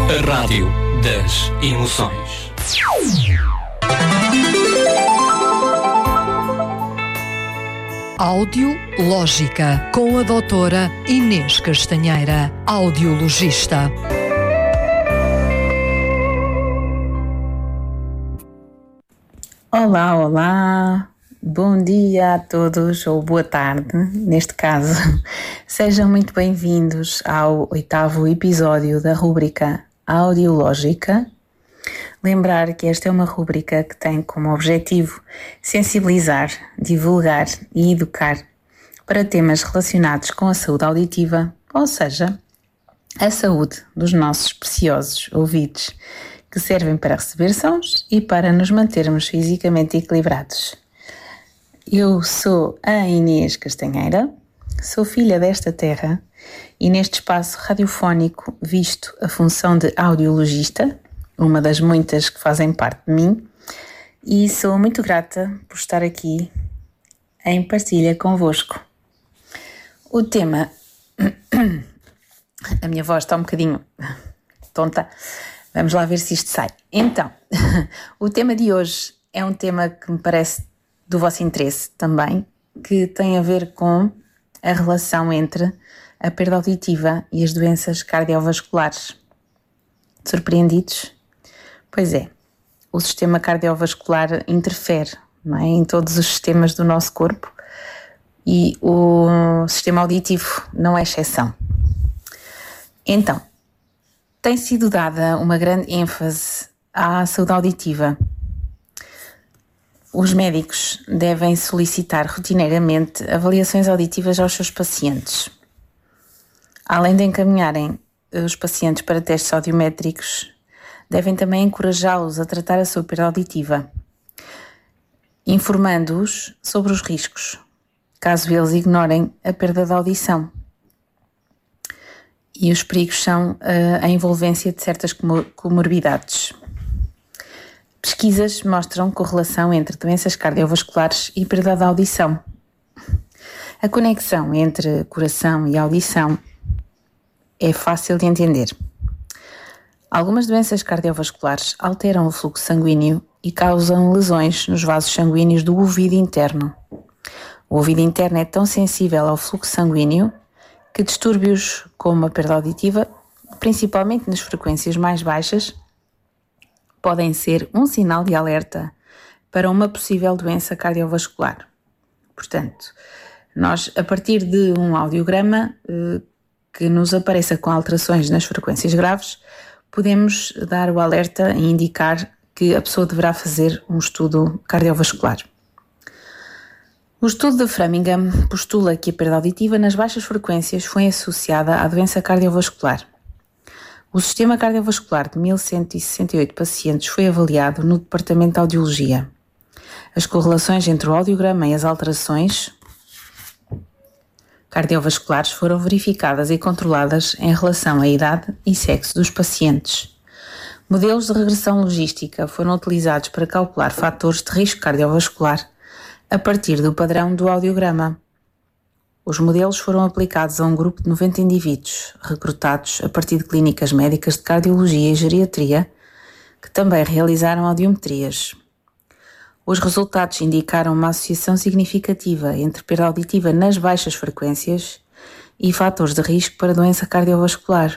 A rádio das emoções. Audiológica, com a doutora Inês Castanheira, audiologista. Olá, bom dia a todos, ou boa tarde, neste caso. Sejam muito bem-vindos ao 8º episódio da rúbrica Audiológica. Lembrar que esta é uma rúbrica que tem como objetivo sensibilizar, divulgar e educar para temas relacionados com a saúde auditiva, ou seja, a saúde dos nossos preciosos ouvidos, que servem para receber sons e para nos mantermos fisicamente equilibrados. Eu sou a Inês Castanheira, sou filha desta terra e neste espaço radiofónico visto a função de audiologista, uma das muitas que fazem parte de mim, e sou muito grata por estar aqui em partilha convosco. O tema... A minha voz está um bocadinho tonta, vamos lá ver se isto sai. Então, o tema de hoje é um tema que me parece do vosso interesse também, que tem a ver com a relação entre a perda auditiva e as doenças cardiovasculares. Surpreendidos? Pois é, o sistema cardiovascular interfere, não é, em todos os sistemas do nosso corpo e o sistema auditivo não é exceção. Então, tem sido dada uma grande ênfase à saúde auditiva. Os médicos devem solicitar rotineiramente avaliações auditivas aos seus pacientes. Além de encaminharem os pacientes para testes audiométricos, devem também encorajá-los a tratar a sua perda auditiva, informando-os sobre os riscos, caso eles ignorem a perda da audição. E os perigos são a envolvência de certas comorbidades. Pesquisas mostram correlação entre doenças cardiovasculares e perda da audição. A conexão entre coração e audição é fácil de entender. Algumas doenças cardiovasculares alteram o fluxo sanguíneo e causam lesões nos vasos sanguíneos do ouvido interno. O ouvido interno é tão sensível ao fluxo sanguíneo que distúrbios como a perda auditiva, principalmente nas frequências mais baixas, podem ser um sinal de alerta para uma possível doença cardiovascular. Portanto, nós, a partir de um audiograma que nos apareça com alterações nas frequências graves, podemos dar o alerta e indicar que a pessoa deverá fazer um estudo cardiovascular. O estudo de Framingham postula que a perda auditiva nas baixas frequências foi associada à doença cardiovascular. O sistema cardiovascular de 1.168 pacientes foi avaliado no Departamento de Audiologia. As correlações entre o audiograma e as alterações cardiovasculares foram verificadas e controladas em relação à idade e sexo dos pacientes. Modelos de regressão logística foram utilizados para calcular fatores de risco cardiovascular a partir do padrão do audiograma. Os modelos foram aplicados a um grupo de 90 indivíduos, recrutados a partir de clínicas médicas de cardiologia e geriatria, que também realizaram audiometrias. Os resultados indicaram uma associação significativa entre perda auditiva nas baixas frequências e fatores de risco para doença cardiovascular.